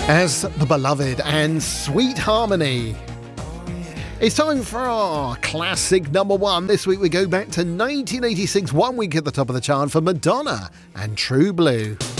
As The Beloved and Sweet Harmony. It's time for our classic number one. This week we go back to 1986, 1 week at the top of the chart for Madonna and True Blue.